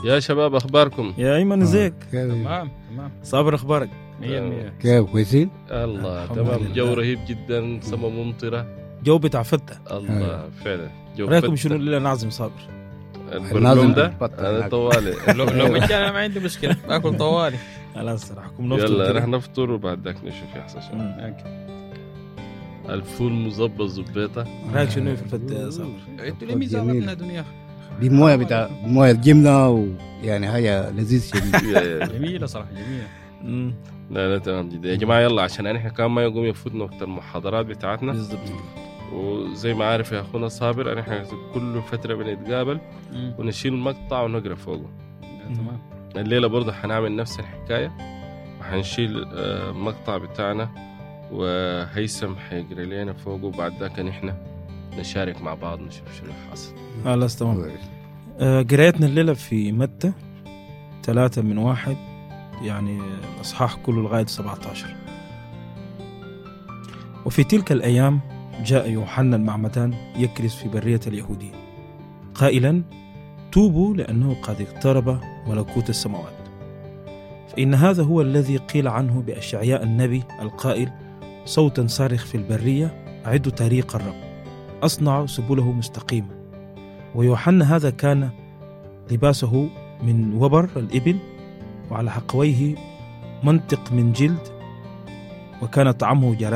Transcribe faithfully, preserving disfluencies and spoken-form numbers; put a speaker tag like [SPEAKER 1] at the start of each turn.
[SPEAKER 1] يا شباب أخباركم؟
[SPEAKER 2] يا أيمن ازيك؟
[SPEAKER 3] تمام تمام.
[SPEAKER 2] صابر أخبارك؟
[SPEAKER 3] مية المية.
[SPEAKER 4] كيف كويسين؟
[SPEAKER 1] الله تمام. جو رهيب جدا، سما ممطرة،
[SPEAKER 2] جو بتاع فتة.
[SPEAKER 1] الله فعلا جو
[SPEAKER 2] رأيكم
[SPEAKER 1] فتة.
[SPEAKER 2] شنو اللي نعزم صابر؟
[SPEAKER 1] البرنامج ده أنا طوالي.
[SPEAKER 3] لو لو مجال أنا ما عندي مشكلة باكل طوالي.
[SPEAKER 2] خلاص راحكم نفطر.
[SPEAKER 1] يلا
[SPEAKER 2] كده.
[SPEAKER 1] رح نفطر وبعد ذاك نشوف يحصل شيء.
[SPEAKER 2] مم.
[SPEAKER 1] الفول مظبط زبيطة.
[SPEAKER 2] رأيك شنو في الفتة يا صابر؟
[SPEAKER 3] انتوا ليه ميزاناتنا دنيا؟
[SPEAKER 4] دي مويه بتاع مويه الجبنه ويعني حاجه لذيذ شديد.
[SPEAKER 1] يا- يا-
[SPEAKER 3] جميلة صراحة جميلة.
[SPEAKER 2] مم.
[SPEAKER 1] لا لا تمام جدا يا جماعة. يلا عشان احنا كمان ما يقوم يفوتنا وقت المحاضرات بتاعتنا،
[SPEAKER 2] بالضبط.
[SPEAKER 1] وزي ما عارف يا أخونا صابر احنا كل فترة بنتقابل
[SPEAKER 3] مم.
[SPEAKER 1] ونشيل المقطع ونقرأ فوقه.
[SPEAKER 3] تمام.
[SPEAKER 1] الليلة برضه حنعمل نفس الحكاية، وحنشيل آه، المقطع بتاعنا وهيثم حيقرأ لنا فوقه، وبعد ذاك نحن نشارك مع بعض نشوف شنو حاصل.
[SPEAKER 2] خلاص تمام. آه، قرايتنا الليلة في متى ثلاثة من واحد، يعني الأصحاح كله لغاية سبعة عشر. وفي تلك الأيام جاء يوحنا المعمدان يكرز في برية اليهودية قائلا: توبوا لأنه قد اقترب ملكوت السماوات. فإن هذا هو الذي قيل عنه بأشعياء النبي القائل: صوتا صارخ في البرية أعدوا طريق الرب، أصنعوا سبله مستقيمة. ويوحنا هذا كان لباسه من وبر الإبل، وعلى حقويه منطق من جلد، وكان طعمه جراد.